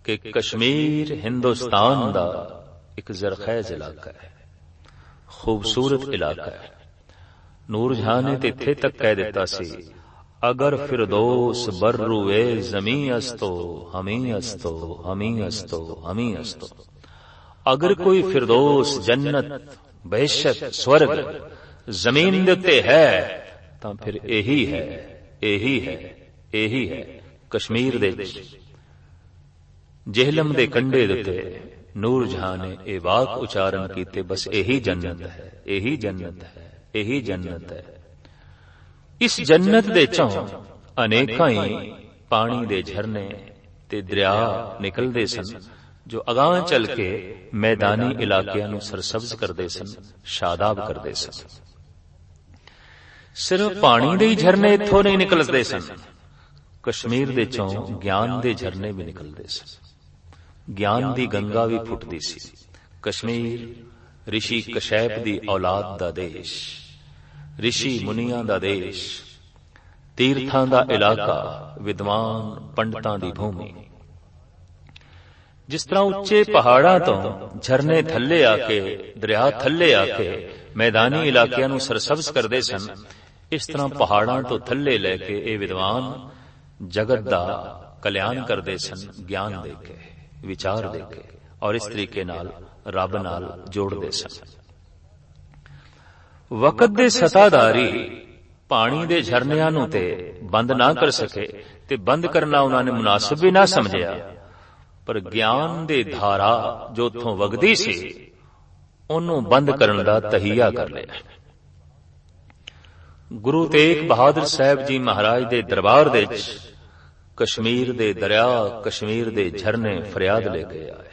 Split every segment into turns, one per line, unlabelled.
कि कश्मीर हिंदुस्तान दा एक जरखैज इलाका है, खूबसूरत इलाका है। नूर जहां ने इत्थे तक कह दिता सी, अगर फिरदौस बर्रुए जमी अस्तो हमी अस्तो हमी अस्तो हमी अस्तो। अगर कोई फिरदौस जन्नत बेशक स्वर्ग जमीन दे उत्ते है तां फिर यही है, यही है, यही है। कश्मीर दे जेहलम दे कंडे दे उत्ते नूर जहां ने ये वाक उचारण कीते, बस यही जन्नत है, यही जन्नत है, यही जन्नत है। इस जन्नत दे चों अनेकां ही पानी दे झरने ते दरिया निकलदे सन, जो अगां चल के मैदानी इलाकियां नूं सरसब्ज करदे सन, शादाब करदे सन। सिर्फ पानी दे ही झरने इत्थों नहीं निकलदे सन, कश्मीर दे चों ज्ञान दे झरने भी निकलदे सन। ज्ञान दी गंगा भी फुटदी सी। कश्मीर ऋषि कशैप दी औलाद दा देश, ऋषि मुनियां दा देश, तीर्थां दा इलाका, विद्वान पंडितां दी भूमि। जिस तरह उच्चे पहाड़ां तो झरने थल्ले आके, दरिया थल्ले आके मैदानी इलाकियां नूं सरसब्ज करदे सन, इस तरह पहाड़ां तो थल्ले लैके ये विद्वान जगत दा कल्याण करदे सन, ज्ञान देके, विचार देके, और इस तरीके नाल रब नाल जोड़दे सन। वक़्त दे सताधारी पानी दे झरनियां नूं ते बंद ना कर सके ते बंद करना उन्हां ने मुनासिब भी ना समझिया, पर ज्ञान दे धारा जो उत्थों वगदी सी ओनू बंद करन दा तहिया कर लिया। गुरु तेग बहादुर साहब जी महाराज दे दरबार दे कश्मीर दे दरिया, कश्मीर दे झरने फरियाद लेके आए,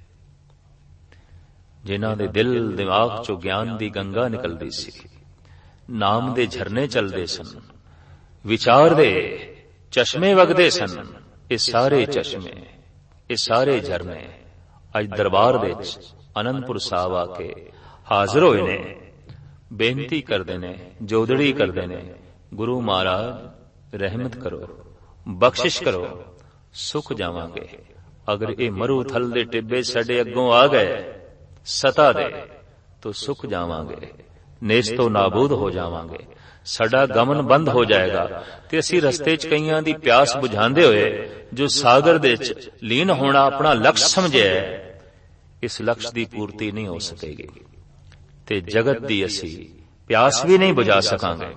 जिन्हां दे दिल दिमाग चो ज्ञान दी गंगा निकलदी सी, नाम दे झरने चलदे सन, विचार दे चश्मे वगदे सन। ये सारे चश्मे, ये सारे झरने अज दरबार दे आनंदपुर साहब आके हाजिर होए ने, बेनती करदे ने, जोदड़ी करदे ने, गुरु महाराज रहमत करो, बख्शिश करो, सुख जावांगे। अगर ये मरू थल दे टिब्बे साडे अग्गों आ गए सता दे तो सुख जावांगे, नेस्तो नाबूद हो जावांगे, साडा गमन बंद हो जाएगा ते असी रस्ते च कईयां दी प्यास बुझांदे होए जो सागर दे च लीन होना अपना लक्ष्य समझे, इस लक्ष्य दी पूर्ति नहीं हो सकेगी ते जगत दी असी प्यास भी नहीं बुझा सकांगे।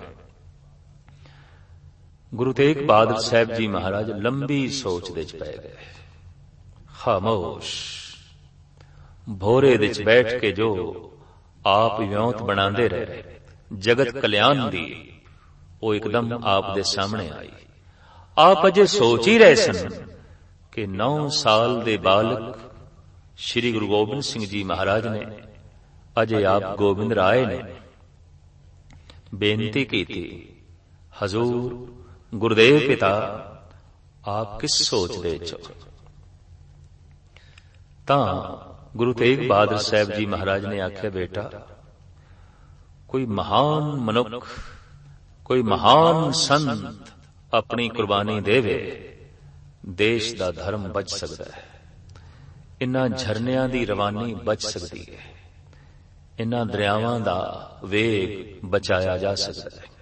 गुरु तेग बहादुर साहब जी महाराज लंबी सोच दे च पै गए, खामोश भोरे दे च बैठ के जो आप व्योंत बनांदे रहे जगत कल्याण दी, वो एकदम आप दे सामने आई। आप अजे सोच ही रहे सन कि 9 साल दे बालक श्री गुरु गोबिंद सिंह जी महाराज ने, अजे आप गोबिंद राय ने बेनती की थी, हजूर गुरुदेव पिता आप किस सोच दे चो। तां गुरु तेग बहादुर साहब जी महाराज ने आख्या, बेटा कोई महान मनुख, कोई महान संत अपनी कुर्बानी देवे, देश दा धर्म बच सकदा है, इन्हां झरनियां दी रवानी बच सकदी है, इन्हां दरियावां दा वेग बचाया जा सकदा है।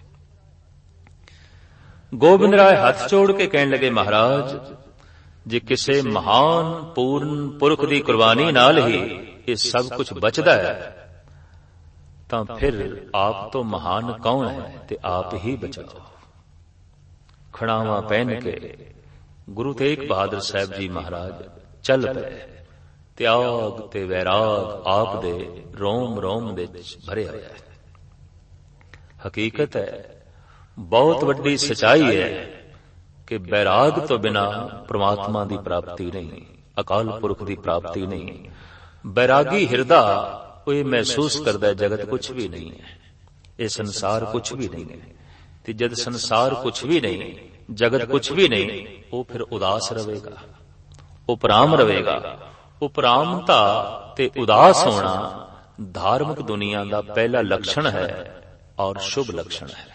गोबिंद राय हाथ जोड़ के कहने लगे, महाराज जे किसे महान पूर्ण पुरख दी कुर्बानी नाल ही ये सब कुछ बचदा है तां फिर आप तो महान कौन है ते आप ही बचाओ। खड़ावा पहन के गुरु तेग बहादुर साहब जी महाराज चल पे, त्याग ते वैराग आप दे रोम रोम दे भरे होया है। हकीकत है, बहुत वड्डी सच्चाई है कि बैराग तो बिना परमात्मा दी प्राप्ति नहीं, अकाल पुरख दी प्राप्ति नहीं। बैरागी हिरदा वो महसूस करदा जगत कुछ भी नहीं है, ये संसार कुछ भी नहीं है। ते जद संसार कुछ भी नहीं, जगत कुछ भी नहीं, वो फिर उदास रहेगा, उपराम रहेगा। उपरामता ते उदास होना धार्मिक दुनिया का पहला लक्षण है और शुभ लक्षण है।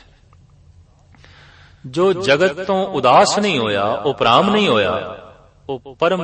जो जगत तो उदास नहीं होया, उपराम नहीं होया, वो परम